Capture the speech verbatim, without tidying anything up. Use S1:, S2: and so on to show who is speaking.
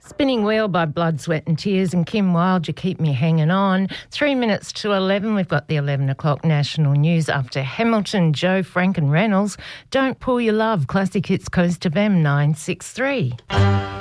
S1: Spinning Wheel by Blood, Sweat and Tears and Kim Wilde, You Keep Me Hanging On. Three minutes to eleven, we've got the eleven o'clock national news after Hamilton, Joe, Frank and Reynolds. Don't Pull Your Love, Classic Hits Coast of M nine six three.